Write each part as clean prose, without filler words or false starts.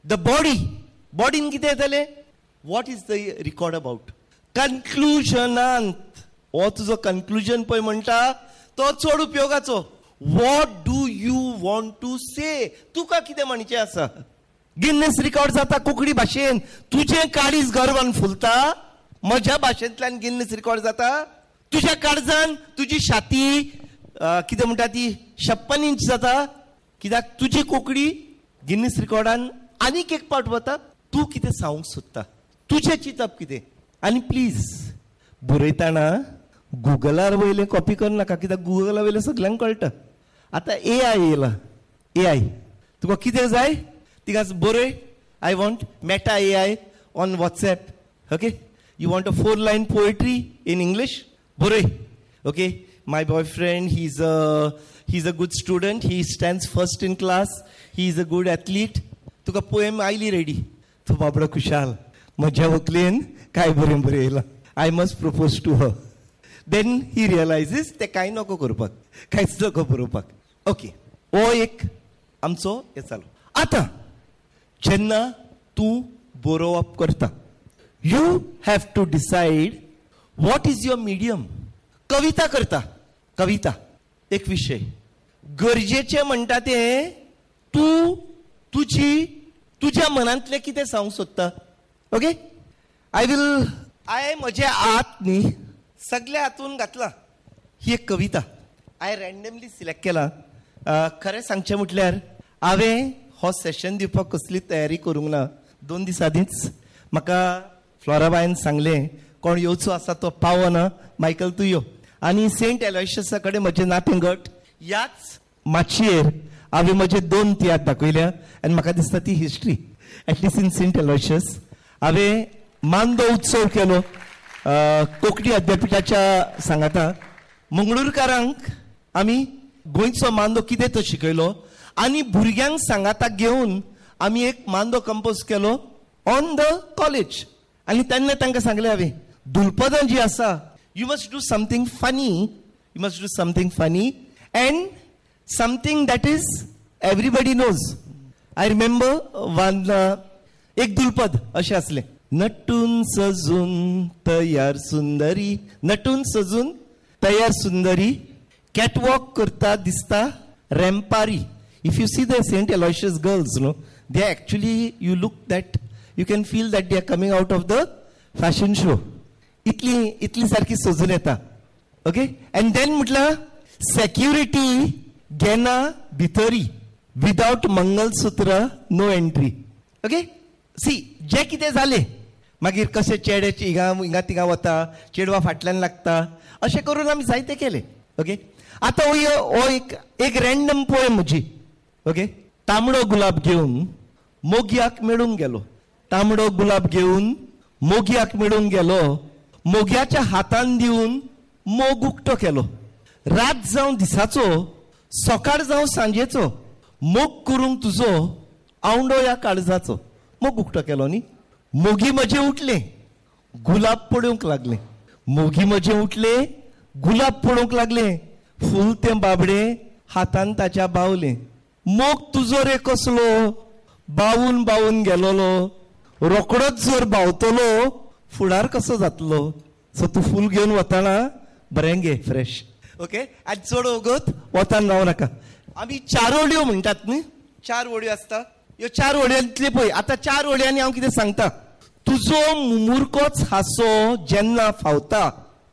The बॉडीन कितें येतलें? What is the record about? कन्क्लुजनांत हो तुजो कन्क्लुजन पळय म्हणटा तो चड उपयोगाचो. What do you want to से? तुका कितें म्हणचें आसा? गिन्नेस रिकॉर्ड जाता कोंकणी भाशेन. तुजें काळीज गर्वान फुलता, म्हज्या भाशेंतल्यान गिन्नेस रिकॉर्ड जाता. तुज्या काळजान तुजी छाती कितें म्हणटा ती 56 इंच जाता. कित्याक तुजी कोंकणी गिन्नेस रिकॉर्डान आनीक एक पावट वता. तूं कितें सांगूंक सोदता, तुजें चिंतप कितें. आनी प्लीज बरयतना गुगलार वयलें कॉपी करनाका, कित्याक गुगला वयलें सगळ्यांक कळटा. आतां AI येयला. AI तुका कितें जाय तिका बरय. I want Meta AI on WhatsApp. Okay, you want a 4-line poetry in English? बरय. Okay, my boyfriend, he's a good student, he stands first in class, he is a good athlete. Tuka poem oily ready. तो बाबडो खुशाल, म्हज्या व्हंकलेन काय बरें बरयलां, I must propose to her. Then he रियलायझीस ते कांय नको करपाक, कांयच नको बरोवपाक. ओके, हो एक आमचो हें चालू. आतां जेन्ना तूं बरोवप करता, you have to decide what is your medium. कविता करता, कविता एक विशय गरजेचे म्हणटा ते तूं तुज्या मनांतलें कितें सांगूंक सोदता. ओके, हांवें म्हज्या हात न्ही सगळ्या हातून घातला ही एक कविता. हांवें रँडमली सिलेक्ट केला. खरें सांगचें म्हटल्यार हांवें हो सेशन दिवपाक कसली तयारी करूंक ना. 2 दीस आदींच म्हाका फ्लोराबायन सांगलें कोण येवचो आसा तो पावना, मायकल तूं यो. आनी सेंट एलोयशियसा कडेन म्हजें नातें घट. ह्याच माचयेर हांवें म्हजे 2 तियात्र दाखयल्या आनी म्हाका दिसता ती हिस्ट्री. एटलिस्ट इन सेंट एलोयशियस हांवें मांदो उत्सव केलो कोंकणी अध्यापिठाच्या सांगाता. मंगळूरकारांक आमी गोंयचो मांदो कितें तो शिकयलो आनी भुरग्यांक सांगाताक घेवन आमी एक मांदो कंपोज केलो ऑन द कॉलेज. आनी तेन्ना तांकां सांगलें हांवें दुलपदां जी आसा, you must do something funny, you must do something funny and something that is everybody knows. I remember one एक दुलपद अशें आसलें. नटून सजून तयार सुंदरी, नटून सजून तयार सुंदरी कॅटवॉक करता दिसता रॅम्पारी. If you see the St. Aloysius girls, no, they actually, you look that, you can feel that they are coming out of the fashion show. इतली सारखी सजून येता. ओके, अँड देन म्हटलं सेक्युरिटी घेना भितरी, without mangalsutra no entry. Okay, C जे कितें जालें मागीर कशें चेड्याची हिंगा तिंगा वता, चेडवा फाटल्यान लागता, अशें करून आमी जायते केले. ओके, आतां हो एक रँडम पोएम म्हजी. ओके, तांबडो गुलाब घेवन मोगयाक मेळूंक गेलो. तांबडो गुलाब घेवन मोगयाक मेळूंक गेलो, मोग्याच्या हातान दिवन मोग उक्तो केलो. रात जावं दिसाचो, सकाळ जावं सांजेचो, मोग करूंक तुजो आवंडो ह्या काळजाचो. मोग उक्तो केलो न्ही. मोगी म्हजे उठले, गुलाब पडूंक लागले. मोगी म्हजे उठले, गुलाब पडूंक लागले. फूल तें बाबडे हातान ताच्या बावले. मोग तुजो रे कसलो बावून बावून गेलोलो, रोकडोच जर बावतलो फुडार कसो जातलो. सो तूं फूल घेवन वताना बरें घे फ्रेश. ओके, आनी चड वगत वतान रावं नाका. आमी 4 वडयो म्हणटात न्ही, 4 वडयो आसता. ह्यो 4 वडयांतले पळय आतां 4 वडयांनी हांव कितें सांगता. तुजो मुमुरकोच हांसो जेन्ना फावता,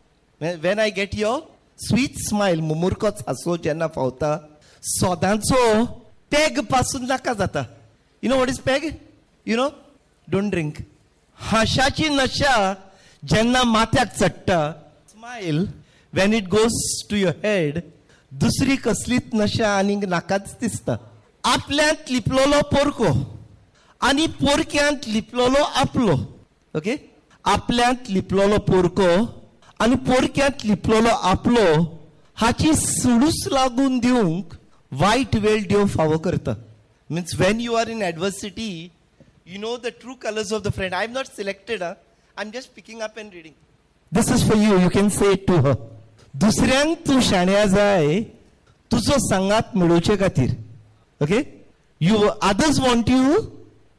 when I get your sweet smile, मुमुरकोच हांसो जेन्ना फावता, सोदांचो पेग पासून नाका जाता. You know what is peg? You know, don't drink. हांशाची नशा जेन्ना माथ्याक चडटा, smile Wien it goes to your head, दुसरी कसलीच नशा आनीक नाकाच दिसता. आपल्यांत लिपलोलो पोरको आनी पोरक्यांत लिपलोलो आपलो. ओके, आपल्यांत लिपलोलो पोरको आनी पोरक्यांत लिपलोलो आपलो हाची सुडूस लागून दिवंक वायट वेळ देव फावो करता. Means Wien you are in adversity, you know the true colors of the friend. I am not selected, I'm just picking up and reading. This is for you, you can say it to her. दुसऱ्यांक तूं शाण्या जाय तुजो सांगात मेळोवचे खातीर. Okay, you others want you